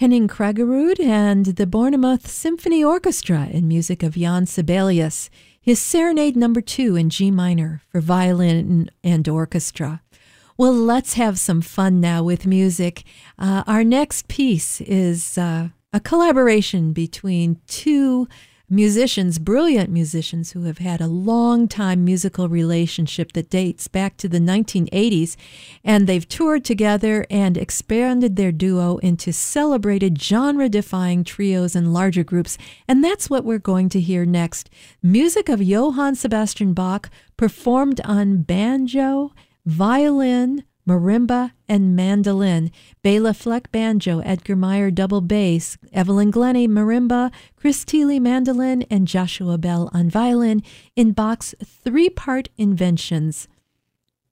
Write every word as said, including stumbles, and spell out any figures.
Henning Kraggerud and the Bournemouth Symphony Orchestra in music of Jan Sibelius, his Serenade Number Two in G minor for violin and orchestra. Well, let's have some fun now with music. Uh, our next piece is uh, a collaboration between two musicians, brilliant musicians who have had a long-time musical relationship that dates back to the nineteen eighties, and they've toured together and expanded their duo into celebrated genre-defying trios and larger groups, and that's what we're going to hear next. Music of Johann Sebastian Bach, performed on banjo, violin, marimba, and mandolin. Bela Fleck banjo, Edgar Meyer double bass, Evelyn Glennie marimba, Chris Thile mandolin, and Joshua Bell on violin in Bach's three-part Inventions.